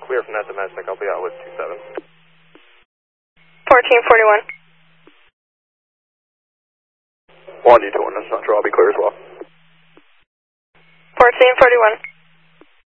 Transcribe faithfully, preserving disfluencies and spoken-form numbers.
clear from that domestic. I'll be out with two seven. fourteen forty-one. one, you two one, that's Central. I'll be clear as well. fourteen forty-one.